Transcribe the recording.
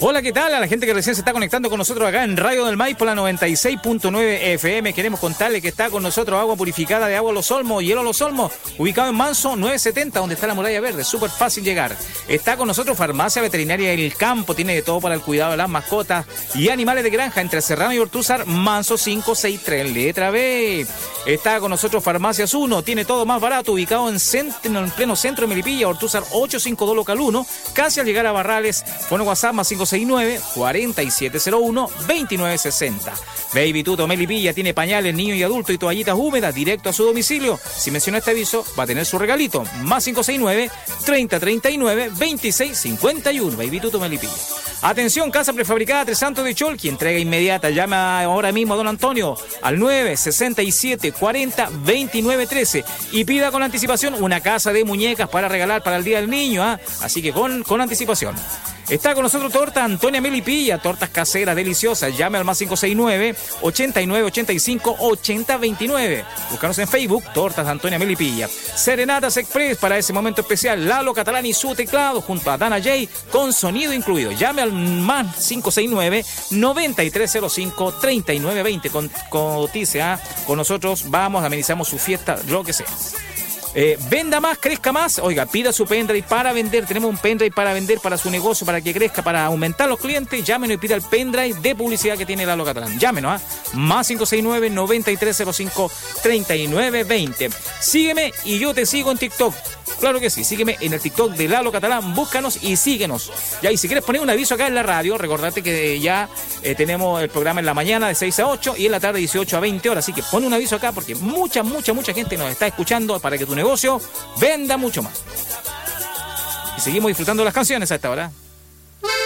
Hola, ¿qué tal? A la gente que recién se está conectando con nosotros acá en Radio del Maipo, la 96.9 FM. Queremos contarle que está con nosotros agua purificada de Agua Los Olmos, Hielo Los Olmos, ubicado en Manso 970, donde está la muralla verde, súper fácil llegar. Está con nosotros Farmacia Veterinaria del Campo, tiene de todo para el cuidado de las mascotas y animales de granja, entre Serrano y Ortúzar, Manso 563, letra B. Está con nosotros Farmacias 1, tiene todo más barato, ubicado en pleno centro de Melipilla, Ortúzar 852 local 1, casi al llegar a Barrales. Pone WhatsApp más 569-4701-2960. Baby Tuto Melipilla tiene pañales, niño y adulto y toallitas húmedas directo a su domicilio. Si menciona este aviso, va a tener su regalito. Más 569-3039-2651. Baby Tuto Melipilla. Atención, casa prefabricada Tres Santos de Cholqui, entrega inmediata. Llama ahora mismo a don Antonio al 967-40-2913 y pida con anticipación una casa de muñecas para regalar para el Día del Niño, ¿eh? Así que con anticipación. Está con nosotros Torta Antonia Melipilla, tortas caseras deliciosas. Llame al más 569-8985-8029. Búscanos en Facebook, Tortas Antonia Melipilla. Serenatas Express para ese momento especial. Lalo Catalán y su teclado junto a Dana J con sonido incluido. Llame al más 569-9305-3920. Cotice, con nosotros vamos, amenizamos su fiesta, lo que sea. Venda más, crezca más. Oiga, pida su pendrive para vender. Tenemos un pendrive para vender para su negocio, para que crezca, para aumentar los clientes. Llámenos y pida el pendrive de publicidad que tiene Lalo Catalán. Llámenos, más 569-9305-3920. Sígueme y yo te sigo en TikTok. Claro que sí, sígueme en el TikTok de Lalo Catalán, búscanos y síguenos. Ya, y si quieres poner un aviso acá en la radio, recordate que ya tenemos el programa en la mañana de 6 a 8 y en la tarde 18 a 20 horas. Así que pon un aviso acá porque mucha gente nos está escuchando para que tu negocio venda mucho más. Y seguimos disfrutando las canciones a esta hora.